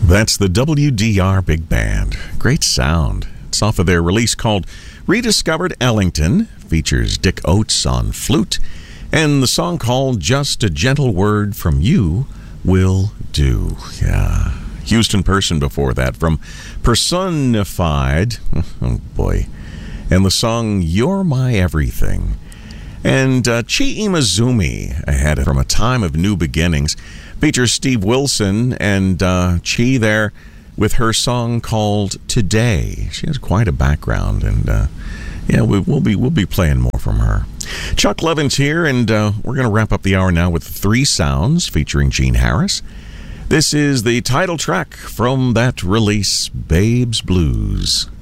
That's the WDR Big Band. Great sound. It's off of their release called Rediscovered Ellington. Features Dick Oates on flute. And the song called Just a Gentle Word from You Will Do. Yeah. Houston Person before that from Personified. Oh, boy. And the song You're My Everything. And Chi Imazumi ahead from A Time of New Beginnings. Features Steve Wilson and Chi there with her song called Today. She has quite a background, and we'll be playing more from her. Chuck Levin's here, and we're going to wrap up the hour now with Three Sounds featuring Gene Harris. This is the title track from that release, Babe's Blues.